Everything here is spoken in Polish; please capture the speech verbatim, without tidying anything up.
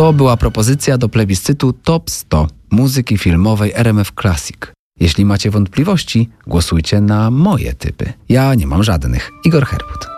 To była propozycja do plebiscytu Top sto muzyki filmowej R M F Classic. Jeśli macie wątpliwości, głosujcie na moje typy. Ja nie mam żadnych. Igor Herbut.